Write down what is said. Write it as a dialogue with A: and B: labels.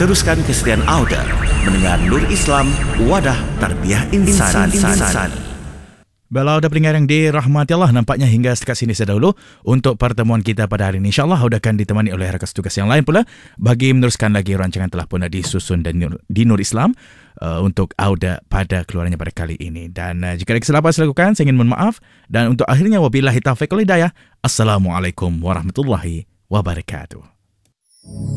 A: Teruskan kesetiaan Auda mendengar Nur Islam, wadah tarbiyah insan.
B: Baiklah, Auda pendengar yang dirahmati Allah, nampaknya hingga setakat sini sedahulu untuk pertemuan kita pada hari ini. InsyaAllah Auda akan ditemani oleh rakan tugas yang lain pula bagi meneruskan lagi rancangan telah pun disusun di Nur Islam untuk Auda pada keluarannya pada kali ini. Dan jika ada kesilapan silakan, saya ingin mohon maaf. Dan untuk akhirnya, wabillahi taufiq wal hidayah. Assalamualaikum warahmatullahi wabarakatuh.